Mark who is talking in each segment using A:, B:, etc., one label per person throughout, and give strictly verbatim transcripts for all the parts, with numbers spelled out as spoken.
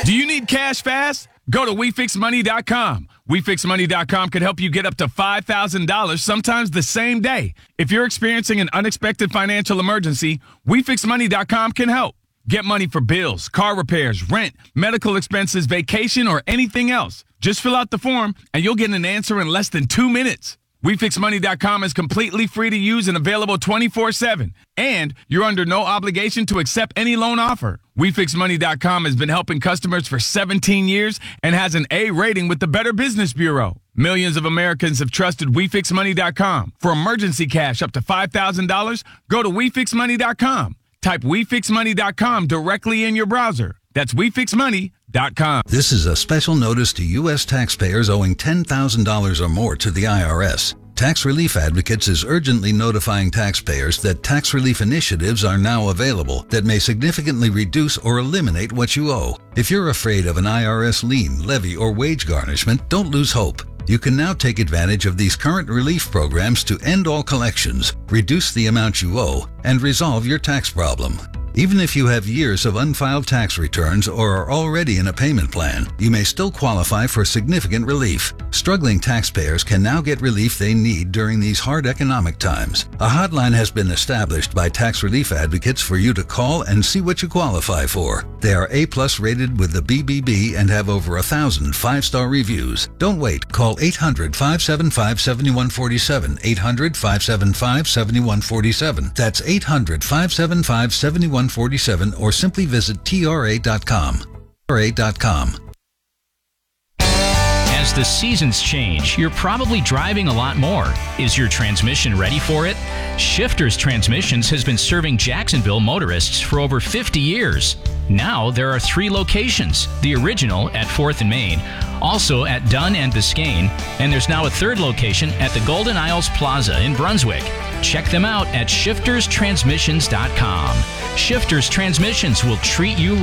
A: Do you need cash fast? Go to we fix money dot com. we fix money dot com can help you get up to five thousand dollars, sometimes the same day. If you're experiencing an unexpected financial emergency, we fix money dot com can help. Get money for bills, car repairs, rent, medical expenses, vacation, or anything else. Just fill out the form, and you'll get an answer in less than two minutes. we fix money dot com is completely free to use and available twenty-four seven. And you're under no obligation to accept any loan offer. we fix money dot com has been helping customers for seventeen years and has an A rating with the Better Business Bureau. Millions of Americans have trusted we fix money dot com. For emergency cash up to five thousand dollars, go to we fix money dot com. Type we fix money dot com directly in your browser. That's we fix money dot com.
B: This is a special notice to U S taxpayers owing ten thousand dollars or more to the I R S. Tax Relief Advocates is urgently notifying taxpayers that tax relief initiatives are now available that may significantly reduce or eliminate what you owe. If you're afraid of an I R S lien, levy, or wage garnishment, don't lose hope. You can now take advantage of these current relief programs to end all collections, reduce the amount you owe, and resolve your tax problem. Even if you have years of unfiled tax returns or are already in a payment plan, you may still qualify for significant relief. Struggling taxpayers can now get relief they need during these hard economic times. A hotline has been established by Tax Relief Advocates for you to call and see what you qualify for. They are A-plus rated with the B B B and have over a thousand five-star reviews. Don't wait. Call eight hundred, five seven five, seven one four seven, eight hundred, five seven five, seven one four seven. That's eight hundred, five seven five, seven one four seven or simply visit T R A dot com. T R A dot com.
C: As the seasons change, you're probably driving a lot more. Is your transmission ready for it? Shifters Transmissions has been serving Jacksonville motorists for over fifty years. Now there are three locations, the original at fourth and Main, also at Dunn and Biscayne, and there's now a third location at the Golden Isles Plaza in Brunswick. Check them out at shifters transmissions dot com. Shifters Transmissions will treat you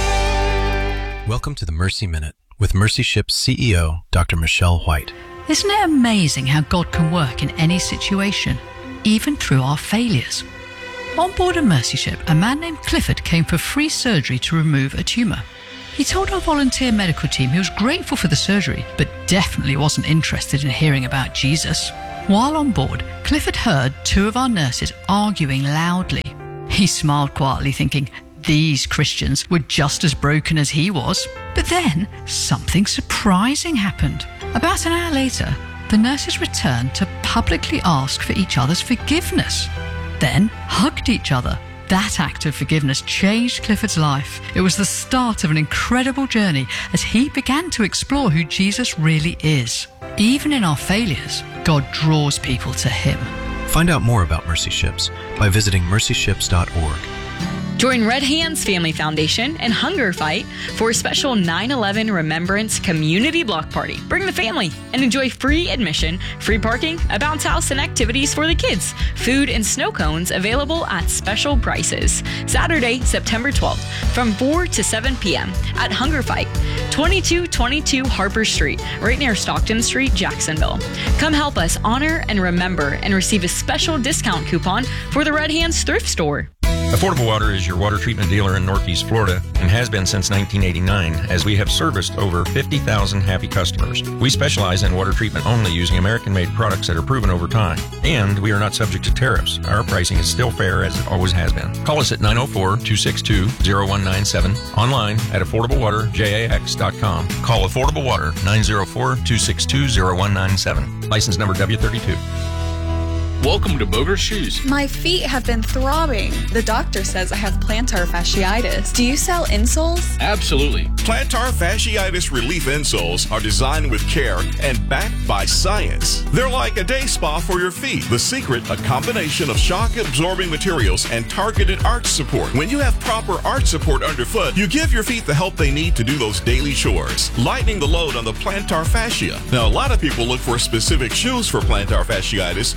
C: right.
D: Welcome to the Mercy Minute with Mercy Ship's C E O, Doctor Michelle White.
E: Isn't it amazing how God can work in any situation, even through our failures? On board a Mercy Ship, a man named Clifford came for free surgery to remove a tumour. He told our volunteer medical team he was grateful for the surgery, but definitely wasn't interested in hearing about Jesus. While on board, Clifford heard two of our nurses arguing loudly. He smiled quietly, thinking these Christians were just as broken as he was. But then, something surprising happened. About an hour later, the nurses returned to publicly ask for each other's forgiveness, then hugged each other. That act of forgiveness changed Clifford's life. It was the start of an incredible journey as he began to explore who Jesus really is. Even in our failures, God draws people to Him.
D: Find out more about Mercy Ships by visiting mercy ships dot org.
F: Join Red Hands Family Foundation and Hunger Fight for a special nine eleven Remembrance Community Block Party. Bring the family and enjoy free admission, free parking, a bounce house, and activities for the kids. Food and snow cones available at special prices. Saturday, September twelfth from four to seven p.m. at Hunger Fight, twenty-two twenty-two Harper Street, right near Stockton Street, Jacksonville. Come help us honor and remember and receive a special discount coupon for the Red Hands Thrift Store.
G: Affordable Water is your water treatment dealer in Northeast Florida and has been since nineteen eighty-nine, as we have serviced over fifty thousand happy customers. We specialize in water treatment only using American-made products that are proven over time. And we are not subject to tariffs. Our pricing is still fair as it always has been. Call us at nine oh four, two six two, oh one nine seven, online at affordable water jax dot com. Call Affordable Water, nine oh four, two six two, oh one nine seven. License number W thirty-two.
H: Welcome to Boger Shoes.
I: My feet have been throbbing. The doctor says I have plantar fasciitis. Do you sell insoles?
H: Absolutely.
J: Plantar fasciitis relief insoles are designed with care and backed by science. They're like a day spa for your feet. The secret, a combination of shock-absorbing materials and targeted arch support. When you have proper arch support underfoot, you give your feet the help they need to do those daily chores, lightening the load on the plantar fascia. Now, a lot of people look for specific shoes for plantar fasciitis, but you can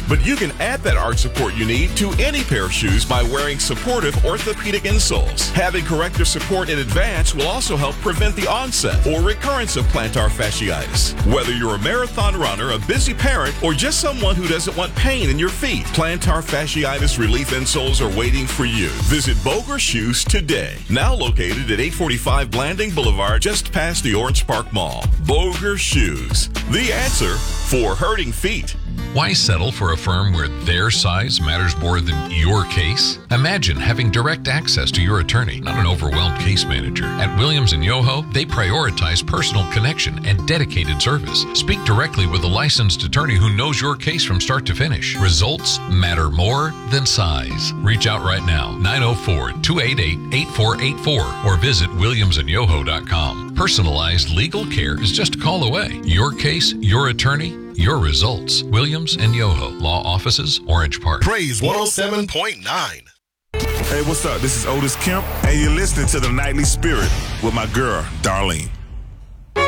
J: can add that arch support you need to any pair of shoes by wearing supportive orthopedic insoles. Having corrective support in advance will also help prevent the onset or recurrence of plantar fasciitis. Whether you're a marathon runner, a busy parent, or just someone who doesn't want pain in your feet, plantar fasciitis relief insoles are waiting for you. Visit Boger Shoes today. Now located at eight forty-five Blanding Boulevard, just past the Orange Park Mall. Boger Shoes, the answer for hurting feet.
K: Why settle for a firm where their size matters more than your case? Imagine having direct access to your attorney, not an overwhelmed case manager. At Williams and Yoho, they prioritize personal connection and dedicated service. Speak directly with a licensed attorney who knows your case from start to finish. Results matter more than size. Reach out right now, nine oh four, two eight eight, eight four eight four, or visit williams and yoho dot com. Personalized legal care is just a call away. Your case, your attorney, your results. Williams and Yoho, Law Offices, Orange Park.
L: Praise one oh seven point nine.
M: Hey, what's up? This is Otis Kemp, and you're listening to The Nightly Spirit with my girl, Darlene.